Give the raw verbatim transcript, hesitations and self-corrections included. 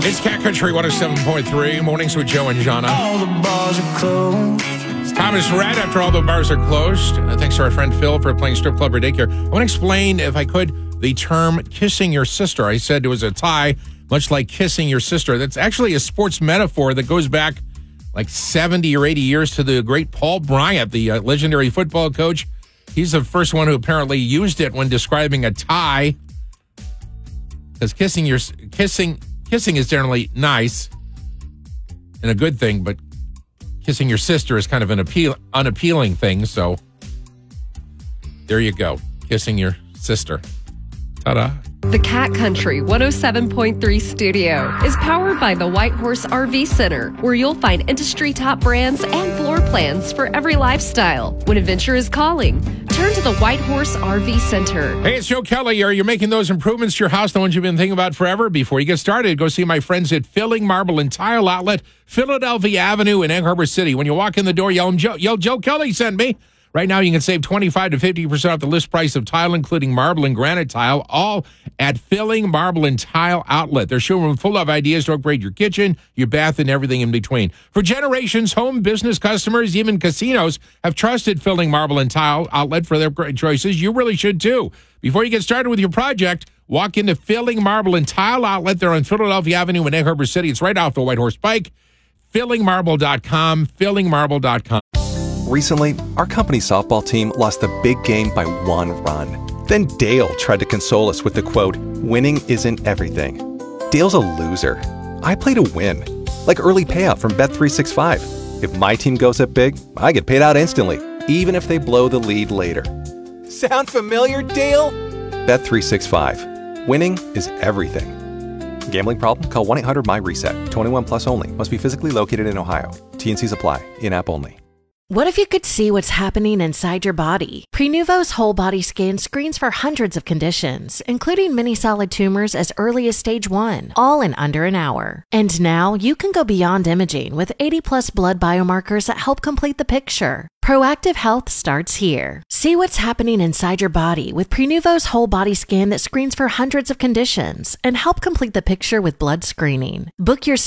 It's Cat Country one oh seven point three. Mornings with Joe and Jana. All the bars are closed. It's Thomas Red after all the bars are closed. Uh, thanks to our friend Phil for playing Strip Club or Daycare. I want to explain, if I could, the term kissing your sister. I said it was a tie, much like kissing your sister. That's actually a sports metaphor that goes back like seventy or eighty years to the great Paul Bryant, the uh, legendary football coach. He's the first one who apparently used it when describing a tie. Because kissing your kissing kissing is generally nice and a good thing, but kissing your sister is kind of an appeal unappealing thing. So there you go, kissing your sister. Ta-da! The Cat Country one oh seven point three studio is powered by the White Horse R V Center, where you'll find industry top brands and floor plans for every lifestyle. When adventure is calling, turn to the White Horse R V Center. Hey, it's Joe Kelly. Are you making those improvements to your house, the ones you've been thinking about forever? Before you get started, go see my friends at Filling Marble and Tile Outlet, Philadelphia Avenue in Egg Harbor City. When you walk in the door, yell, Joe, yell, Joe Kelly sent me. Right now, you can save twenty-five to fifty percent off the list price of tile, including marble and granite tile, all at Filling Marble and Tile Outlet. Their showroom full of ideas to upgrade your kitchen, your bath, and everything in between. For generations, home business customers, even casinos, have trusted Filling Marble and Tile Outlet for their great choices. You really should, too. Before you get started with your project, walk into Filling Marble and Tile Outlet. They're on Philadelphia Avenue in Egg Harbor City. It's right off the White Horse Pike. filling marble dot com, filling marble dot com. Recently, our company's softball team lost a big game by one run. Then Dale tried to console us with the quote, "Winning isn't everything." Dale's a loser. I play to win. Like early payout from Bet three sixty-five. If my team goes up big, I get paid out instantly, even if they blow the lead later. Sound familiar, Dale? Bet three sixty-five. Winning is everything. Gambling problem? Call one eight hundred M Y reset. twenty-one plus only. Must be physically located in Ohio. T and Cs apply. In-app only. What if you could see what's happening inside your body? Prenuvo's whole body scan screens for hundreds of conditions, including many solid tumors as early as stage one, all in under an hour. And now you can go beyond imaging with eighty plus blood biomarkers that help complete the picture. Proactive health starts here. See what's happening inside your body with Prenuvo's whole body scan that screens for hundreds of conditions and help complete the picture with blood screening. Book your